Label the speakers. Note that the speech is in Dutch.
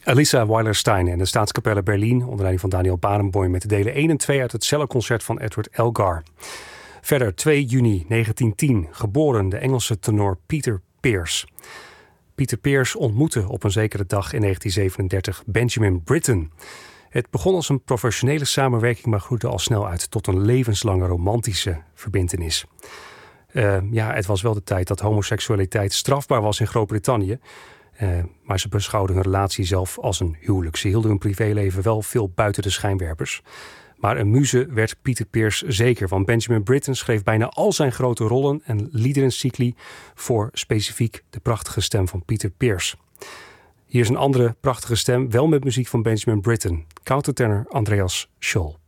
Speaker 1: Elisa Weiler-Stein en de Staatskapelle Berlin onder leiding van Daniel Barenboim met de delen 1 en 2 uit het celloconcert van Edward Elgar. Verder 2 juni 1910 geboren de Engelse tenor Peter Pears. Peter Pears ontmoette op een zekere dag in 1937 Benjamin Britten. Het begon als een professionele samenwerking, maar groeide al snel uit tot een levenslange romantische verbintenis. Het was wel de tijd dat homoseksualiteit strafbaar was in Groot-Brittannië. Maar ze beschouwden hun relatie zelf als een huwelijk. Ze hielden hun privéleven wel veel buiten de schijnwerpers. Maar een muze werd Peter Pears zeker. Want Benjamin Britten schreef bijna al zijn grote rollen en liederencycli voor specifiek de prachtige stem van Peter Pears. Hier is een andere prachtige stem, wel met muziek van Benjamin Britten. Countertenor Andreas Scholl.